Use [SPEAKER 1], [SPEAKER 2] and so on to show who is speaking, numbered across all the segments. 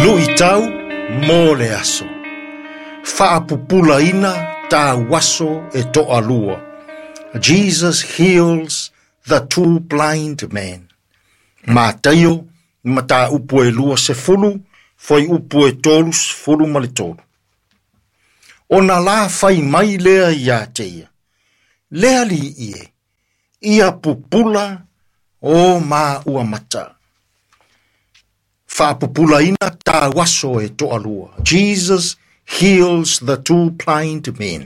[SPEAKER 1] Lui tau mo le aso. Whaapupula ina tā waso e toa lua. Jesus heals the two blind men. Mā taio, ma tā upu e lua se fulu, foi upu e tolus fulu male tolu. Ona la fai mai lea ia teia. Lea li ie. Ia pupula o mā ua mata. Whaapupula ina tā waso e toa lua. Jesus heals the two blind men.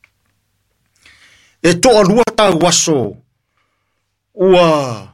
[SPEAKER 1] E toa lua tā waso ua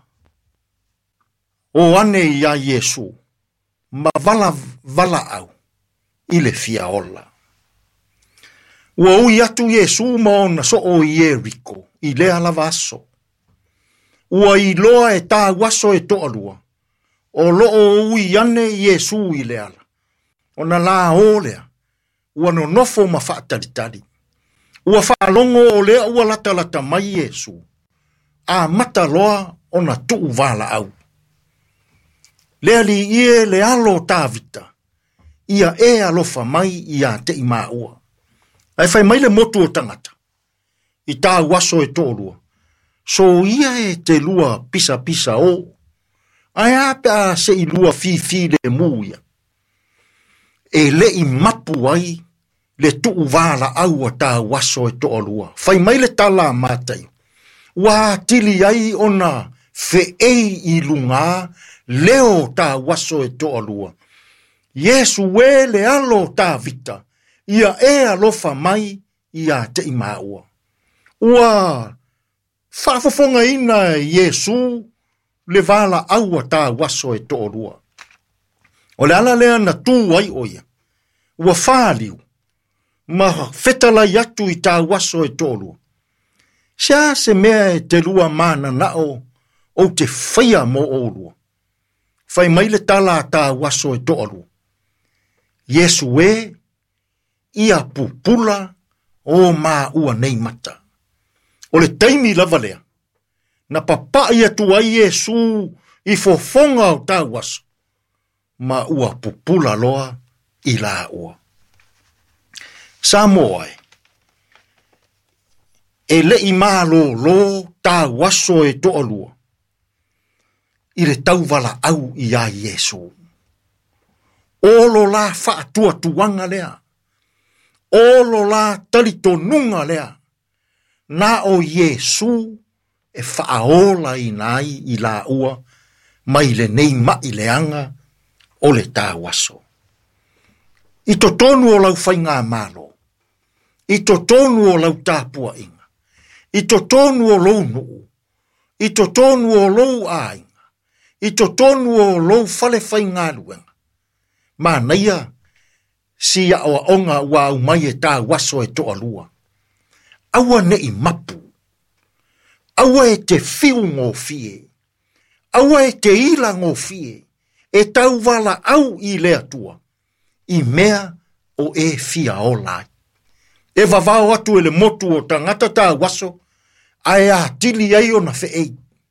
[SPEAKER 1] o ane ia Yesu. Ma vala au ile fia ola. Ua ui atu Yesu ma ona so o Jericho i lea lava aso. Ua i loa e tā waso e toa lua. O loo ui ane Yesu i lea la. Ona la o lea. Ua no nofo ma whaataritari. Ua whaalongo o lea ua lata mai Yesu. A mata loa ona tuu vala au. Lea li ie le alo tā vita. Ia e alofa mai ia te ima ua. Ai whai mai le motu o tangata. I tā waso e tōrua. So ia e te lua pisa o. Ai apea se i lua fi le muia. E le i mapu ai le tuu wala au a tā waso e tōrua. Whai mai le tala mātai. Wa tili ai ona fe ei i lunga leo tā waso e tōrua. Yesu we le alo tā vita. Ia e alofa mai ia te imaua. Ua whaafafonga ina Yesu le vala aua tā waso e tōrua. O le ala lea na tū ai oia. Ua whāliu. Ma whetala yatu i tā waso e tōrua. Sia se mea e te lua mana nao o te whaia mo ōrua. Whai mai le tala tā waso e tōrua. Yesu we ia pupula o mā ua nei mata. O le taimi lava lea. Na papa ia tu ai Yesu i fofonga o tā waso. Ma ua pupula loa i la ua. Samoai. E le i malo lo tā waso e toa lua. I le tauvala au i a Yesu. Olo la whaatua tuanga lea. Olo la talito nunga lea. Na o Yesu e whaaola i nai i la ua. Mai le nei mai leanga o le tā waso. I to tonu o lau whainga malo. I to tonu o lau tāpua inga. I to tonu o lou nuu. I to tonu o lou ainga. I to tonu o lou fale whainga luenga. Ma naia, si a o onga wa umai e tā waso e toa lua. Aua ne i mapu. Aua e te fiu ngō fie. Aua e te ila ngō fie. E tau wala au i lea tua. I mea o e fia o lai. E vavao atu ele motu o tangata tā waso. Ai a tili ai o na fe ei.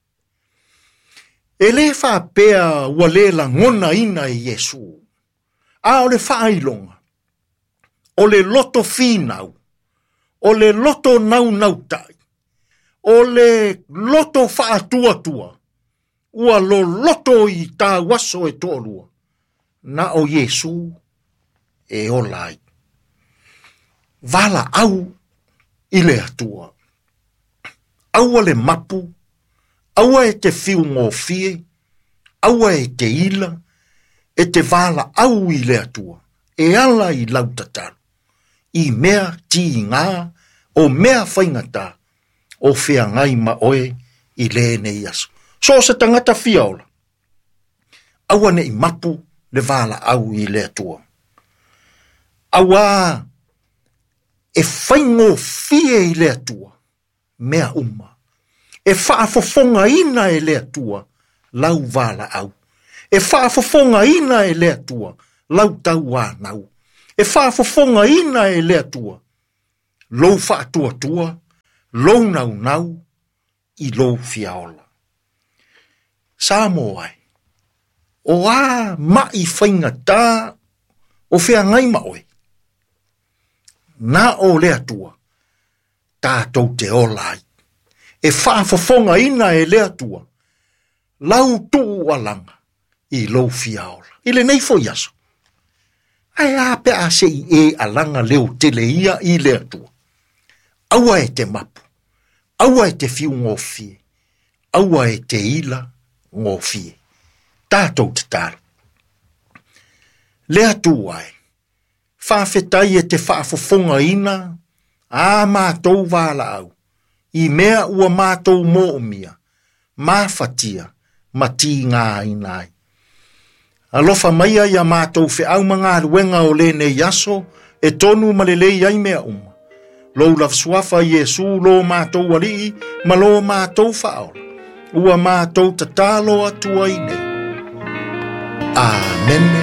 [SPEAKER 1] E le wha pea walela ngona ina e Yesu. A o le whaailonga. O le loto finau. O le loto nau tai. O le loto whaatua. Ua lo loto i tā waso e tōrua. Na o Yesu e o lai. Vala au i le atua. Aua le mapu. Aua e te fiu ngō fie. Aua e te ila. E te vala au i le atua. E ala i lautataru. I mea ti ngā. O mea whaingata. O whea ngai ma oe i le nei aso. So se tangata fiaola. Aua ne i mapu le vala au i le atua. Aua e whaingo fie i le atua. Mea uma. E whaafofonga ina e le atua. Lau vala au. E whaafofonga ina e le atua. Lau tau wānau. E whaafofonga ina e le atua. Lou whaatua. Lou nau. I lou fiaola. Samoai. o a mai whainga tā o whea ngai maoe. Nā o lea tua, tātou te olai. E whaafafonga ina e lea tua, lau tuu alanga i lou fiaola. Ile nei fo yaso. Ai a pe a se i e alanga leo tele ia i lea tua. Aua e te mapu, aua e te fiu ngofie, aua e te ila ngofie. Tātou te tāra. Lea tua e, whawhetai e te whaafafonga ina, a mātou wāla au, i mea ua mātou mō umia, māwhatia, mati ngā inai. Alofa maia ia mātou whi au mga ruenga o le ne yaso, e tonu malelei ai mea uma. Lou laf suafa Yesu lo mātou alii, ma lo mātou whaola. Ua mātou tatalo atua i nei. Amen.